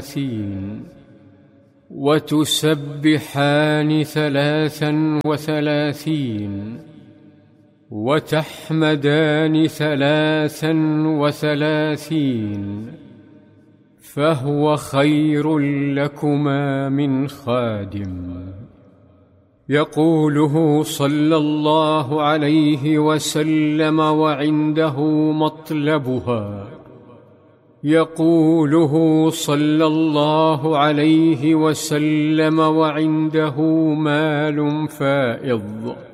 وتسبحان 33 وتحمدان 33 فهو خير لكما من خادم. يقوله صلى الله عليه وسلم وعنده مطلبها، يقوله صلى الله عليه وسلم وعنده مال فائض.